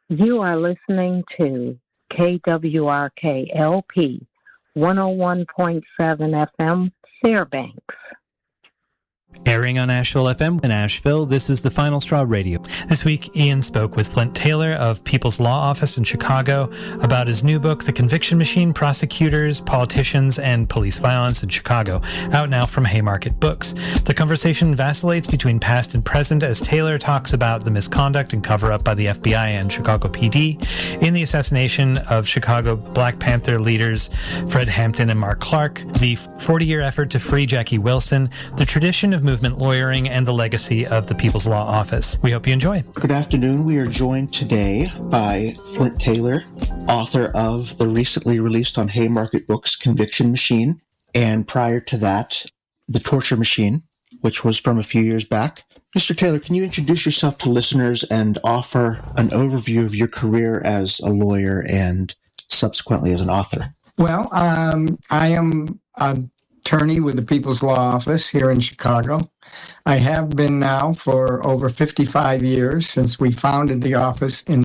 You are listening to KWRK-LP 101.7 FM, Fairbanks. Airing on Asheville FM in Asheville, this is the Final Straw Radio. This week, Ian spoke with Flint Taylor of People's Law Office in Chicago about his new book, The Conviction Machine, Prosecutors, Politicians, and Police Violence in Chicago, out now from Haymarket Books. The conversation vacillates between past and present as Taylor talks about the misconduct and cover-up by the FBI and Chicago PD in the assassination of Chicago Black Panther leaders Fred Hampton and Mark Clark, the 40-year effort to free Jackie Wilson, the tradition of movement lawyering, and the legacy of the People's Law Office. We hope you enjoy. Good afternoon. We are joined today by Flint Taylor, author of the recently released on Haymarket Books Conviction Machine, and prior to that, The Torture Machine, which was from a few years back. Mr. Taylor, can you introduce yourself to listeners and offer an overview of your career as a lawyer and subsequently as an author? Well, I am attorney with the People's Law Office here in Chicago. I have been now for over 55 years since we founded the office in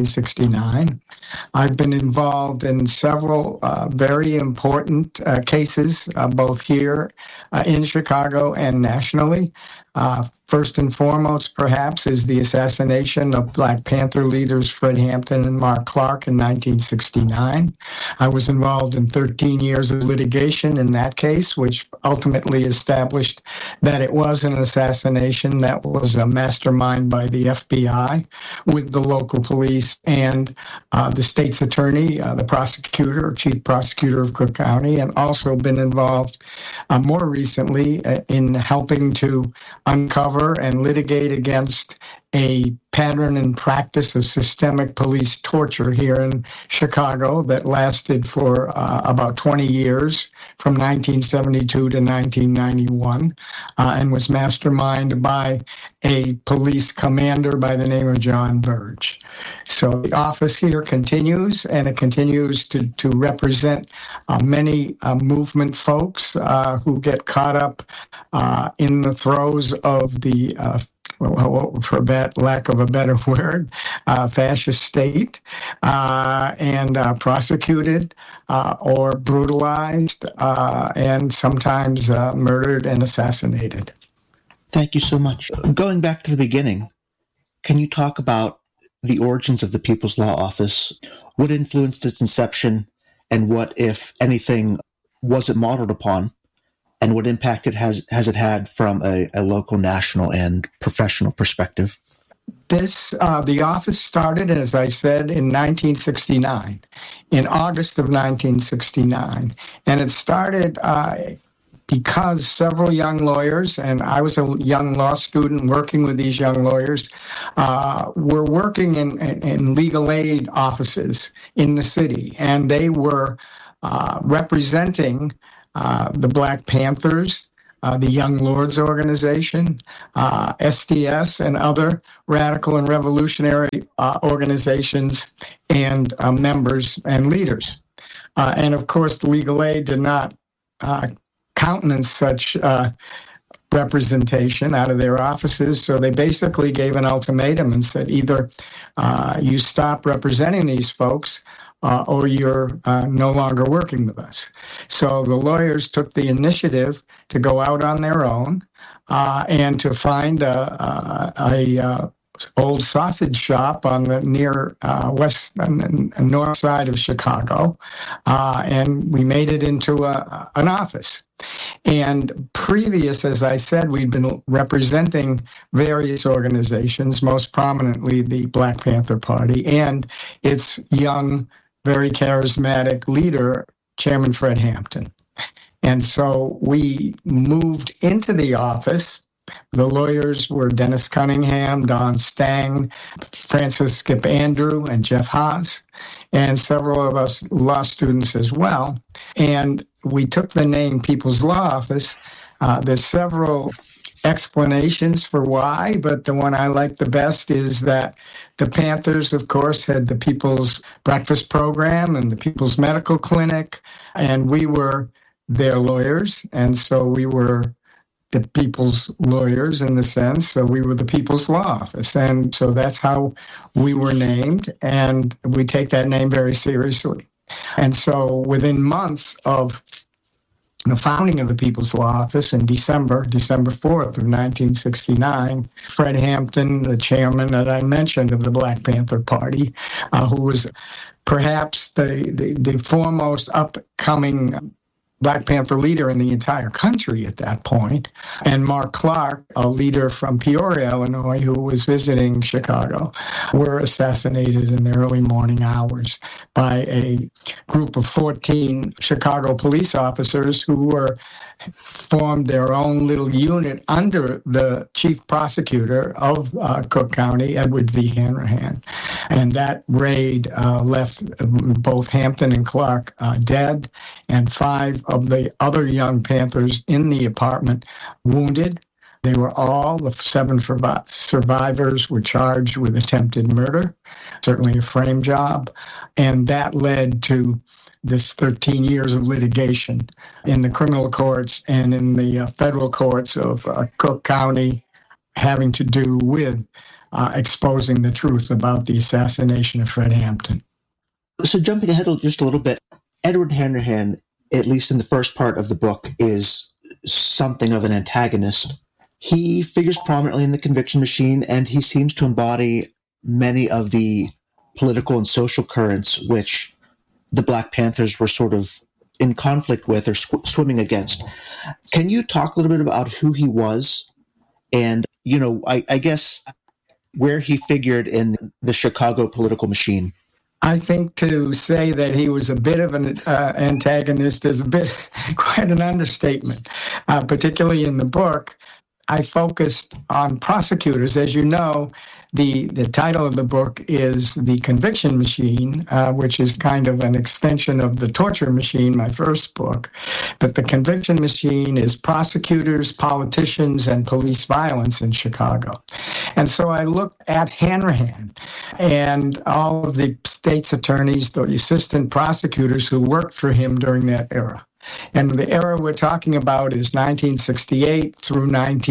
1969. I've been involved in several very important cases, both here in Chicago and nationally. First and foremost, perhaps, is the assassination of Black Panther leaders Fred Hampton and Mark Clark in 1969. I was involved in 13 years of litigation in that case, which ultimately established that it was an assassination that was a mastermind by the FBI with the local police and the state's attorney, the prosecutor, chief prosecutor of Cook County, and also been involved more recently in helping to uncover and litigate against a pattern and practice of systemic police torture here in Chicago that lasted for about 20 years, from 1972 to 1991, and was masterminded by a police commander by the name of John Burge. So the office here continues, and it continues to represent many movement folks who get caught up in the throes of the for lack of a better word, fascist state, and prosecuted or brutalized and sometimes murdered and assassinated. Thank you so much. Going back to the beginning, can you talk about the origins of the People's Law Office? What influenced its inception, and what, if anything, was it modeled upon? And what impact has it had from a local, national, and professional perspective? The office started, as I said, in 1969, in August of 1969. And it started because several young lawyers, and I was a young law student working with these young lawyers, were working in legal aid offices in the city. And they were representing the Black Panthers, the Young Lords Organization, SDS, and other radical and revolutionary organizations and members and leaders. And of course, the legal aid did not countenance such representation out of their offices, so they basically gave an ultimatum and said, either you stop representing these folks or you're no longer working with us. So the lawyers took the initiative to go out on their own and to find a old sausage shop on the near west and north side of Chicago, and we made it into an office. And previous, as I said, we'd been representing various organizations, most prominently the Black Panther Party and its young, very charismatic leader, Chairman Fred Hampton. And so we moved into the office. The lawyers were Dennis Cunningham, Don Stang, Francis Skip Andrew, and Jeff Haas, and several of us law students as well. And we took the name People's Law Office. There's several explanations for why, but the one I like the best is that the Panthers, of course, had the People's Breakfast Program and the People's Medical Clinic, and we were their lawyers, and so we were the people's lawyers in the sense. So we were the People's Law Office. And so that's how we were named. And we take that name very seriously. And so within months of the founding of the People's Law Office in December 4th of 1969, Fred Hampton, the chairman that I mentioned of the Black Panther Party, who was perhaps the foremost upcoming Black Panther leader in the entire country at that point, and Mark Clark, a leader from Peoria, Illinois, who was visiting Chicago, were assassinated in the early morning hours by a group of 14 Chicago police officers who formed their own little unit under the chief prosecutor of Cook County, Edward V. Hanrahan. And that raid left both Hampton and Clark dead, and 5 of the other young Panthers in the apartment wounded. They were all, the 7 survivors were charged with attempted murder, certainly a frame job, and that led to this 13 years of litigation in the criminal courts and in the federal courts of Cook County, having to do with exposing the truth about the assassination of Fred Hampton. So jumping ahead just a little bit, Edward Hanrahan, at least in the first part of the book, is something of an antagonist. He figures prominently in the conviction machine, and he seems to embody many of the political and social currents which the Black Panthers were sort of in conflict with or swimming against. Can you talk a little bit about who he was and, I guess where he figured in the Chicago political machine? I think to say that he was a bit of an antagonist is quite an understatement, particularly in the book. I focused on prosecutors. As you know, the title of the book is The Conviction Machine, which is kind of an extension of The Torture Machine, my first book. But The Conviction Machine is prosecutors, politicians, and police violence in Chicago. And so I looked at Hanrahan and all of the state's attorneys, the assistant prosecutors who worked for him during that era. And the era we're talking about is 1968 through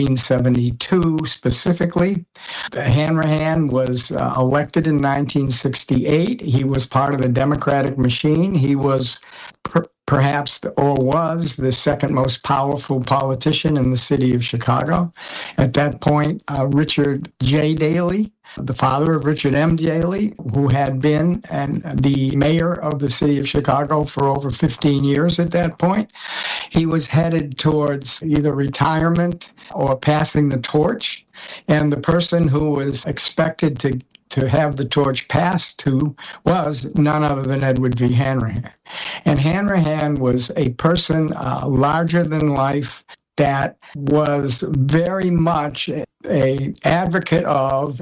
1972 specifically. Hanrahan was elected in 1968. He was part of the Democratic machine. He was perhaps was the second most powerful politician in the city of Chicago. At that point, Richard J. Daley, the father of Richard M. Daley, who had been the mayor of the city of Chicago for over 15 years at that point, he was headed towards either retirement or passing the torch. And the person who was expected to have the torch passed to was none other than Edward V. Hanrahan. And Hanrahan was a person larger than life that was very much a advocate of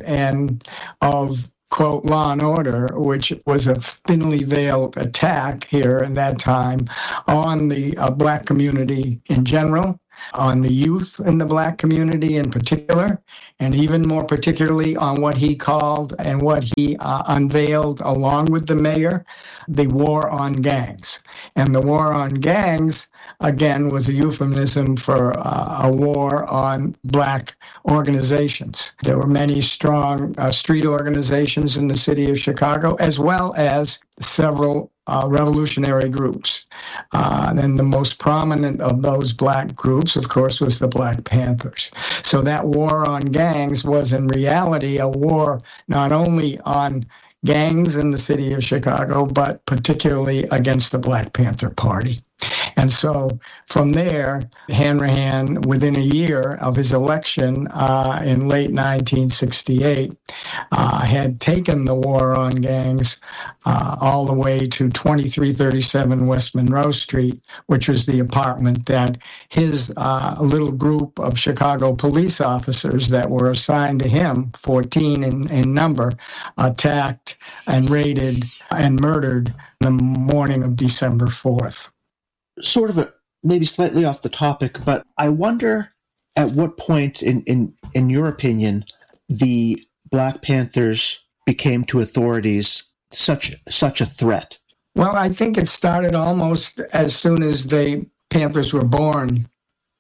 quote, law and order, which was a thinly veiled attack here in that time on the Black community in general, on the youth in the Black community in particular, and even more particularly on what he called and what he unveiled along with the mayor, the war on gangs. And the war on gangs, again, was a euphemism for a war on Black organizations. There were many strong street organizations in the city of Chicago, as well as several revolutionary groups. And the most prominent of those Black groups, of course, was the Black Panthers. So that war on gangs was in reality a war not only on gangs in the city of Chicago, but particularly against the Black Panther Party. And so from there, Hanrahan, within a year of his election in late 1968, had taken the war on gangs all the way to 2337 West Monroe Street, which was the apartment that his little group of Chicago police officers that were assigned to him, 14 in number, attacked and raided and murdered the morning of December 4th. Sort of maybe slightly off the topic, but I wonder at what point, in your opinion, the Black Panthers became to authorities such a threat. Well, I think it started almost as soon as the Panthers were born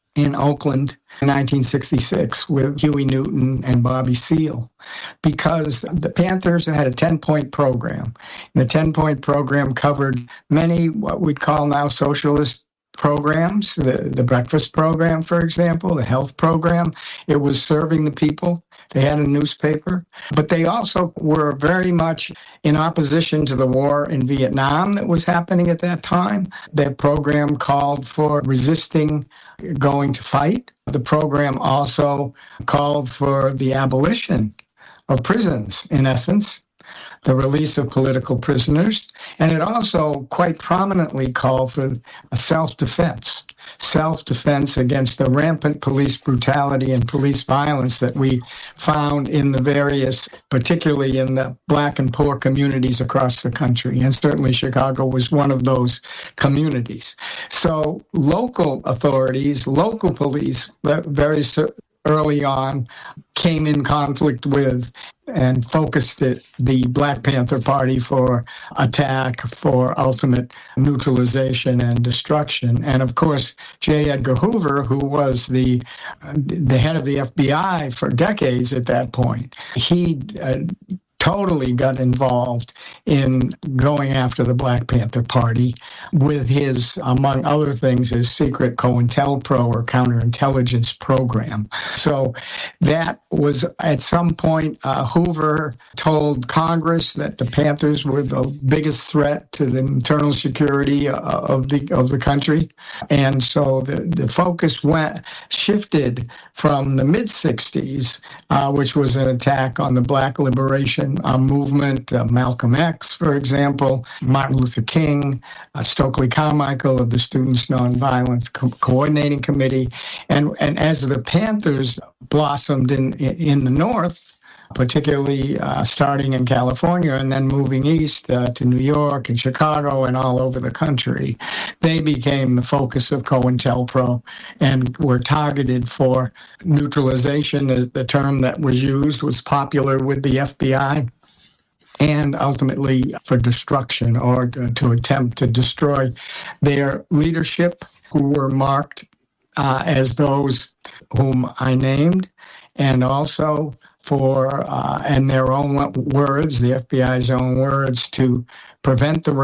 in Oakland in 1966 with Huey Newton and Bobby Seale, because the Panthers had a 10-point program. The 10-point program covered many what we'd call now socialist programs, the breakfast program, for example, the health program. It was serving the people. They had a newspaper, but they also were very much in opposition to the war in Vietnam that was happening at that time. Their program called for resisting going to fight. The program also called for the abolition of prisons, in essence, the release of political prisoners, and it also quite prominently called for a self-defense against the rampant police brutality and police violence that we found in the various, particularly in the Black and poor communities across the country. And certainly Chicago was one of those communities. So local authorities, local police, very early on came in conflict with and focused the Black Panther Party for attack, for ultimate neutralization and destruction. And of course, J. Edgar Hoover, who was the head of the FBI for decades at that point, he totally got involved in going after the Black Panther Party with his, among other things, his secret COINTELPRO or counterintelligence program. So that was, at some point, Hoover told Congress that the Panthers were the biggest threat to the internal security of the country. And so the focus shifted from the mid-'60s, which was an attack on the Black liberation movement, Malcolm X, for example, Martin Luther King, Stokely Carmichael of the Students' Nonviolence Coordinating Committee. And as the Panthers blossomed in the North, particularly starting in California and then moving east to New York and Chicago and all over the country, they became the focus of COINTELPRO and were targeted for neutralization. The term that was used was popular with the FBI, and ultimately for destruction, or to attempt to destroy their leadership, who were marked as those whom I named, and also for, in their own words, the FBI's own words, to prevent the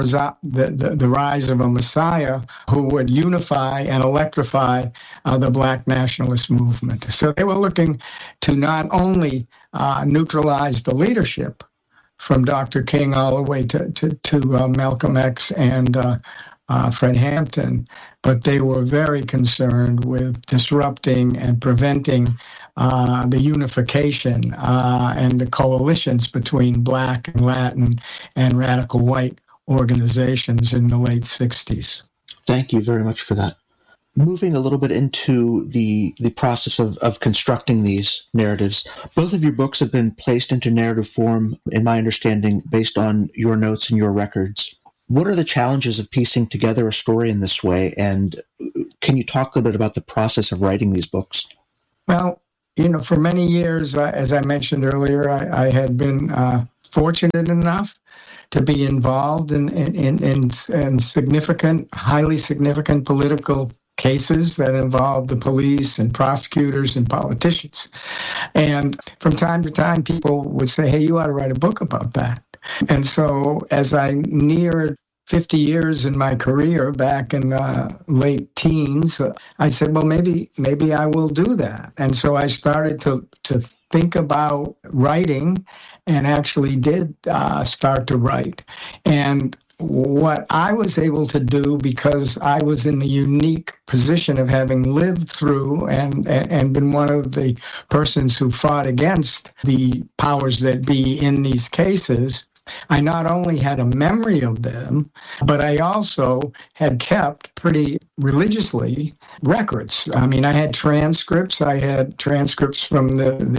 rise of a Messiah who would unify and electrify the Black nationalist movement. So they were looking to not only neutralize the leadership from Dr. King all the way to Malcolm X and Fred Hampton, but they were very concerned with disrupting and preventing the unification and the coalitions between Black and Latin and radical white organizations in the late 60s. Thank you very much for that. Moving a little bit into the process of constructing these narratives, both of your books have been placed into narrative form, in my understanding, based on your notes and your records. What are the challenges of piecing together a story in this way? And can you talk a little bit about the process of writing these books? Well, for many years, as I mentioned earlier, I had been fortunate enough to be involved in significant, highly significant political cases that involve the police and prosecutors and politicians. And from time to time, people would say, hey, you ought to write a book about that. And so as I neared 50 years in my career back in the late teens, I said, well, maybe I will do that. And so I started to think about writing, and actually did start to write. And what I was able to do, because I was in the unique position of having lived through and been one of the persons who fought against the powers that be in these cases, I not only had a memory of them, but I also had kept pretty religiously records. I mean, I had transcripts. I had transcripts from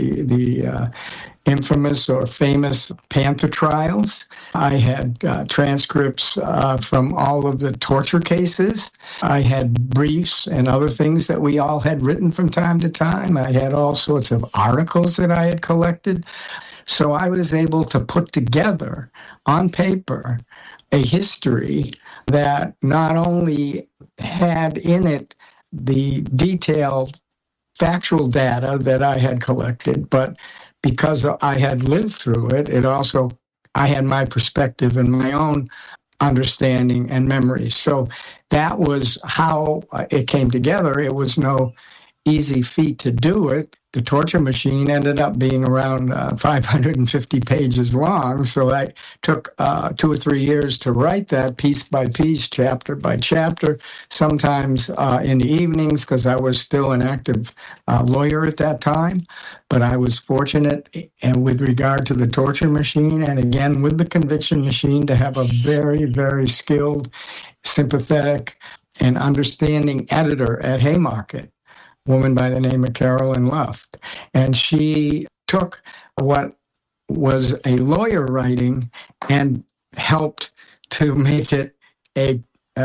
the infamous or famous Panther trials. I had transcripts from all of the torture cases. I had briefs and other things that we all had written from time to time. I had all sorts of articles that I had collected. So I was able to put together on paper a history that not only had in it the detailed factual data that I had collected, but because I had lived through it, I had my perspective and my own understanding and memories. So that was how it came together. It was no easy feat to do it. The torture machine ended up being around 550 pages long. So I took 2 or 3 years to write that piece by piece, chapter by chapter, sometimes in the evenings because I was still an active lawyer at that time. But I was fortunate, and with regard to the torture machine and again with the conviction machine, to have a very, very skilled, sympathetic, and understanding editor at Haymarket, woman by the name of Carolyn Luft. And she took what was a lawyer writing and helped to make it a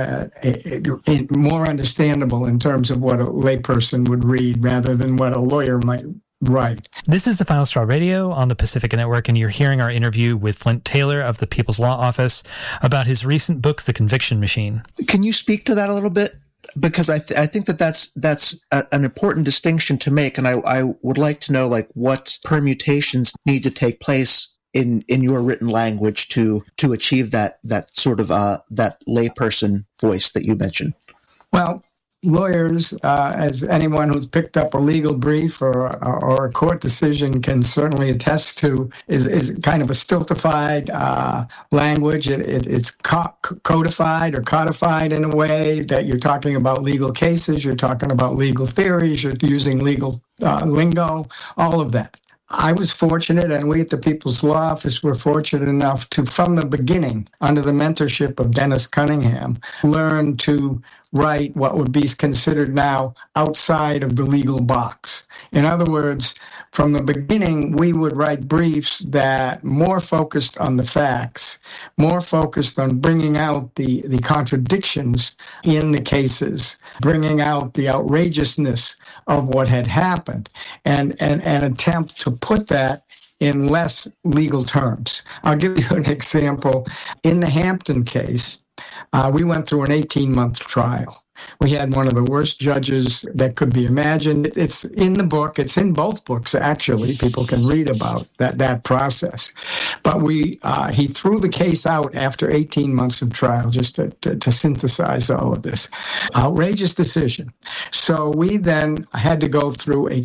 more understandable in terms of what a layperson would read rather than what a lawyer might write. This is the Final Straw Radio on the Pacifica Network, and you're hearing our interview with Flint Taylor of the People's Law Office about his recent book, The Conviction Machine. Can you speak to that a little bit? Because I think that's an important distinction to make, and I would like to know what permutations need to take place in your written language to achieve that sort of that layperson voice that you mentioned. Well, lawyers, as anyone who's picked up a legal brief or a court decision can certainly attest to, is kind of a stultified language. It's codified or codified in a way that you're talking about legal cases, you're talking about legal theories, you're using legal lingo, all of that. I was fortunate, and we at the People's Law Office were fortunate enough to, from the beginning, under the mentorship of Dennis Cunningham, learn to write what would be considered now outside of the legal box. In other words, from the beginning, we would write briefs that more focused on the facts, more focused on bringing out the contradictions in the cases, bringing out the outrageousness of what had happened, and attempt to put that in less legal terms. I'll give you an example. In the Hampton case, we went through an 18-month trial. We had one of the worst judges that could be imagined. It's in the book. It's in both books, actually. People can read about that process. But he threw the case out after 18 months of trial, just to synthesize all of this. Outrageous decision. So we then had to go through a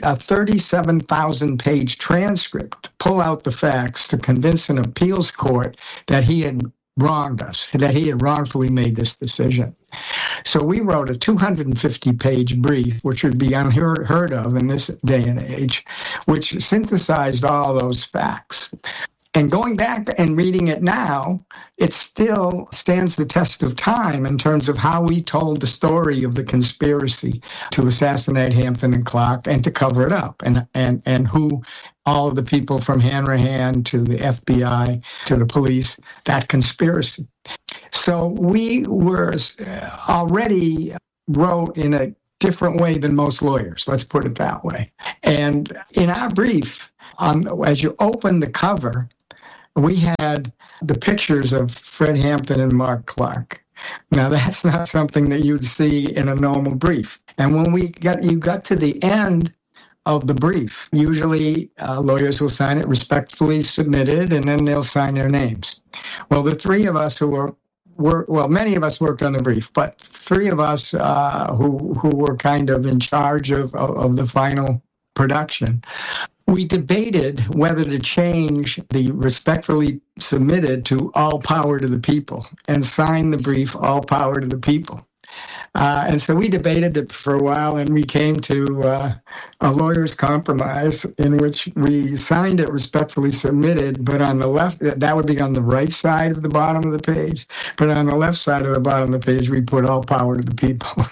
37,000-page transcript, pull out the facts to convince an appeals court that he had wronged us, that he had wrongfully made this decision. So we wrote a 250-page brief, which would be unheard of in this day and age, which synthesized all those facts. And going back and reading it now, it still stands the test of time in terms of how we told the story of the conspiracy to assassinate Hampton and Clark and to cover it up, and who all of the people from Hanrahan to the FBI to the police, that conspiracy. So we were already wrote in a different way than most lawyers, let's put it that way. And in our brief, as you open the cover, we had the pictures of Fred Hampton and Mark Clark. Now, that's not something that you'd see in a normal brief. And when you got to the end of the brief, usually lawyers will sign it respectfully submitted, and then they'll sign their names. Well, the three of us who many of us worked on the brief, but three of us who were kind of in charge of the final production, we debated whether to change the respectfully submitted to all power to the people and sign the brief all power to the people. And so we debated it for a while, and we came to a lawyer's compromise in which we signed it respectfully submitted, but on the left, that would be on the right side of the bottom of the page, but on the left side of the bottom of the page, we put all power to the people.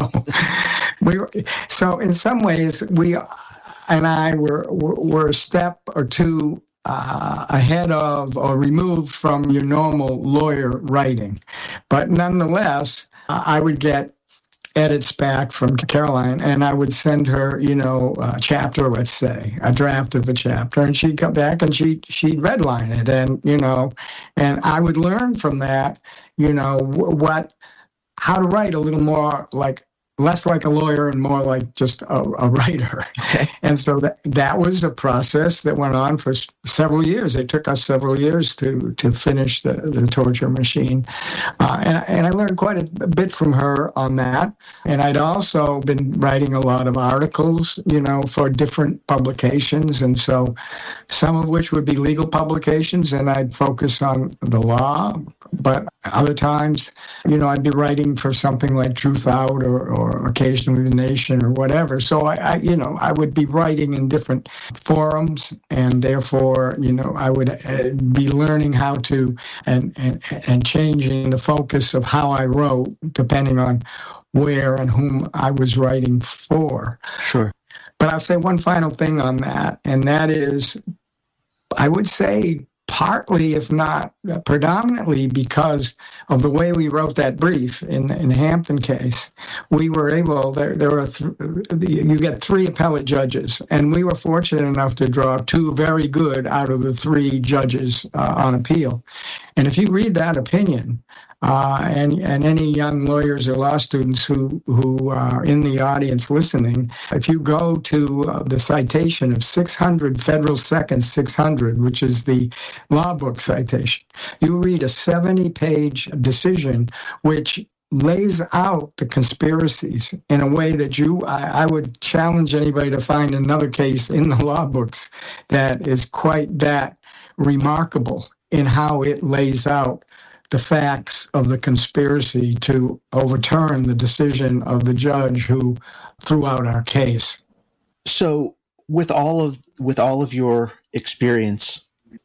So in some ways, we and I were a step or two ahead of or removed from your normal lawyer writing. But nonetheless, I would get edits back from Caroline, and I would send her, a chapter, let's say, a draft of a chapter, and she'd come back and she'd redline it, and I would learn from that, how to write a little more like less like a lawyer and more like just a writer. Okay. And so that was a process that went on for several years. It took us several years to finish the torture machine. And I learned quite a bit from her on that. And I'd also been writing a lot of articles, for different publications. And so some of which would be legal publications, and I'd focus on the law. But other times, I'd be writing for something like Truth Out or occasionally The Nation or whatever. So I would be writing in different forums, and therefore, I would be learning how to and changing the focus of how I wrote depending on where and whom I was writing for. Sure. But I'll say one final thing on that, and that is, I would say, partly, if not predominantly, because of the way we wrote that brief in the Hampton case, we were able, you get 3 appellate judges, and we were fortunate enough to draw 2 very good out of the 3 judges on appeal. And if you read that opinion, and any young lawyers or law students who are in the audience listening, if you go to the citation of 600 Federal Second 600, which is the law book citation, you read a 70-page decision which lays out the conspiracies in a way that I would challenge anybody to find another case in the law books that is quite that remarkable in how it lays out the facts of the conspiracy to overturn the decision of the judge who threw out our case. So with all of your experience,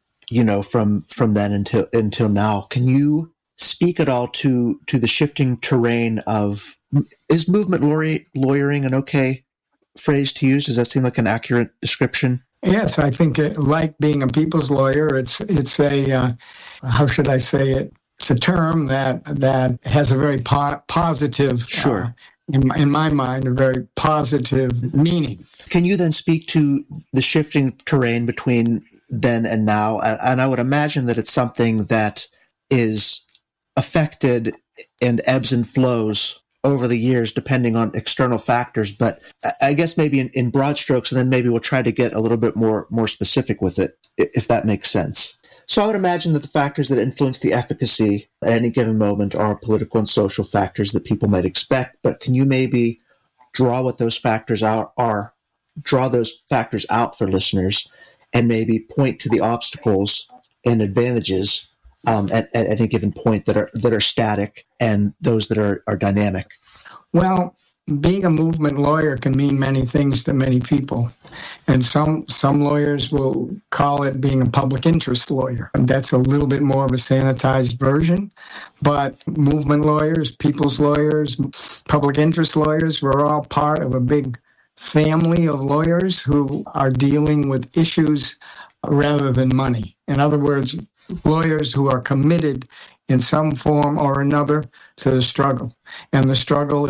from then until now, can you speak at all to the shifting terrain of, is movement lawyering an okay phrase to use? Does that seem like an accurate description? Yes, I think like being a people's lawyer, it's a, how should I say it? It's a term that has a very positive, sure, in my mind, a very positive meaning. Can you then speak to the shifting terrain between then and now? And I would imagine that it's something that is affected and ebbs and flows over the years depending on external factors. But I guess maybe in broad strokes, and then maybe we'll try to get a little bit more specific with it, if that makes sense. So I would imagine that the factors that influence the efficacy at any given moment are political and social factors that people might expect. But can you maybe draw what those factors are, draw those factors out for listeners, and maybe point to the obstacles and advantages at any given point that are static and those that are dynamic? Well, being a movement lawyer can mean many things to many people. And some lawyers will call it being a public interest lawyer. And that's a little bit more of a sanitized version. But movement lawyers, people's lawyers, public interest lawyers, we're all part of a big family of lawyers who are dealing with issues rather than money. In other words, lawyers who are committed in some form or another to the struggle. And the struggle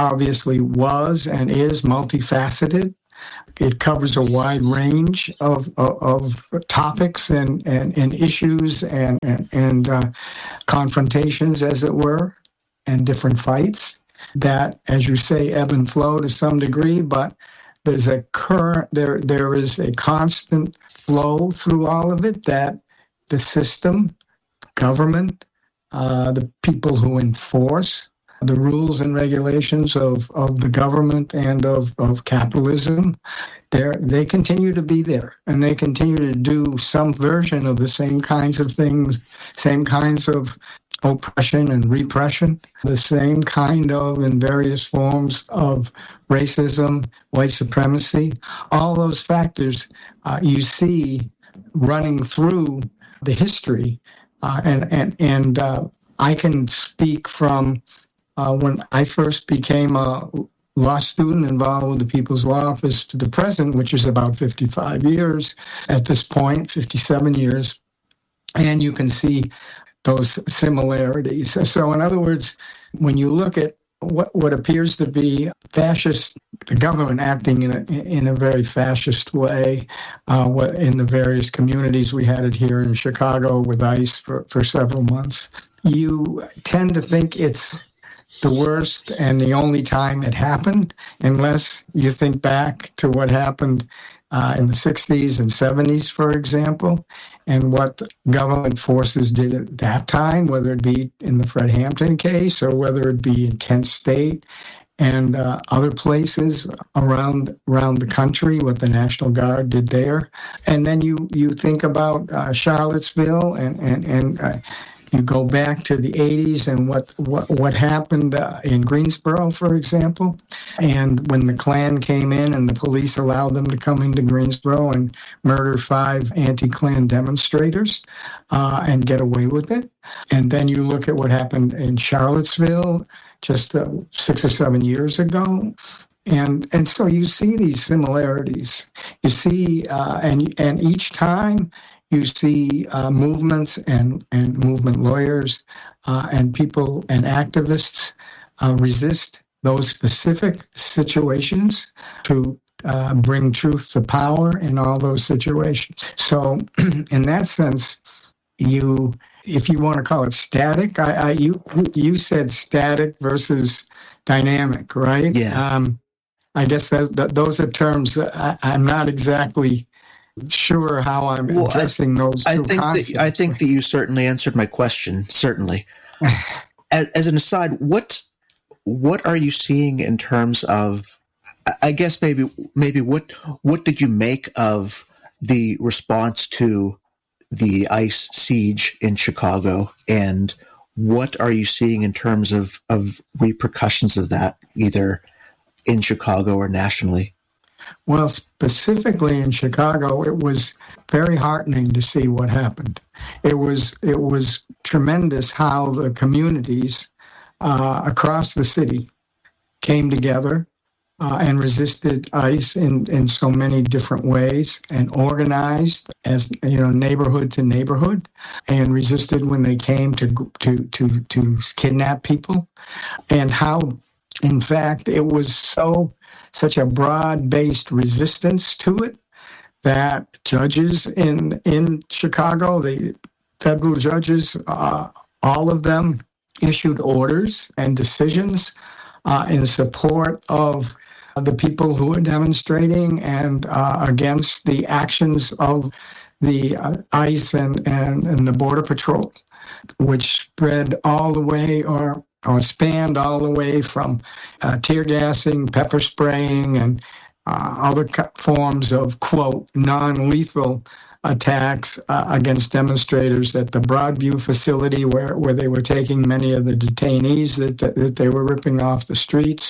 was and is multifaceted. It covers a wide range of topics and issues and confrontations, as it were, and different fights that, as you say, ebb and flow to some degree, but there's there is a constant flow through all of it that the system, government, the people who enforce the rules and regulations of the government and of capitalism, they continue to be there, and they continue to do some version of the same kinds of things, same kinds of oppression and repression, the same kind of, in various forms of racism, white supremacy. All those factors you see running through the history, and I can speak from when I first became a law student involved with the People's Law Office to the present, which is about 55 years at this point, 57 years, and you can see those similarities. So in other words, when you look at what appears to be fascist, the government acting in a very fascist way, in the various communities, we had it here in Chicago with ICE for several months, you tend to think it's the worst and the only time it happened, unless you think back to what happened in the 60s and 70s, for example, and what government forces did at that time, whether it be in the Fred Hampton case or whether it be in Kent State and other places around the country, what the National Guard did there. And then you think about Charlottesville and you go back to the 80s and what happened in Greensboro, for example. And when the Klan came in and the police allowed them to come into Greensboro and murder 5 anti-Klan demonstrators and get away with it. And then you look at what happened in Charlottesville just 6 or 7 years ago. And so you see these similarities. You see, and each time you see movements and movement lawyers and people and activists resist those specific situations to bring truth to power in all those situations. So in that sense, if you want to call it static, you said static versus dynamic, right? Yeah. I guess those are terms I'm not exactly sure how I'm addressing those two concepts. I think that you certainly answered my question, certainly. As an aside, what are you seeing in terms of, I guess maybe what did you make of the response to the ICE siege in Chicago, and what are you seeing in terms of repercussions of that, either in Chicago or nationally? Well, specifically in Chicago, it was very heartening to see what happened. It was tremendous how the communities across the city came together and resisted ICE in so many different ways, and organized as neighborhood to neighborhood, and resisted when they came to kidnap people, and how, in fact, it was such a broad-based resistance to it that judges in Chicago, the federal judges, all of them issued orders and decisions in support of the people who were demonstrating and against the actions of the ICE and the Border Patrol, which spread all the way or spanned all the way from tear gassing, pepper spraying, and other forms of, quote, non-lethal attacks against demonstrators at the Broadview facility where they were taking many of the detainees that they were ripping off the streets,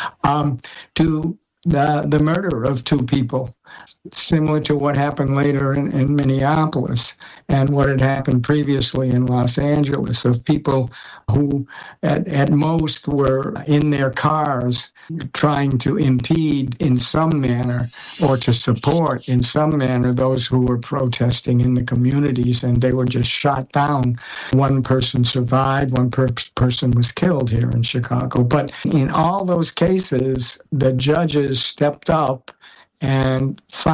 to the murder of 2 people, similar to what happened later in Minneapolis and what had happened previously in Los Angeles, of people who at most were in their cars trying to impede in some manner or to support in some manner those who were protesting in the communities, and they were just shot down. 1 person survived, 1 person was killed here in Chicago. But in all those cases, the judges stepped up and